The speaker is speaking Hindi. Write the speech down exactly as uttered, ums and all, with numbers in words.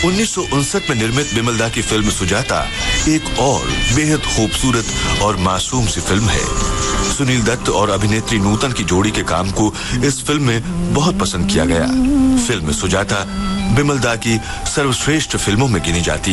उन्नीस सौ उनसठ में निर्मित बिमल दा की फिल्म सुजाता एक और बेहद खूबसूरत और मासूम सी फिल्म है। सुनील दत्त और अभिनेत्री नूतन की जोड़ी के काम को इस फिल्म में बहुत पसंद किया गया। फिल्म सुजाता बिमल दा की सर्वश्रेष्ठ फिल्मों में गिनी जाती है।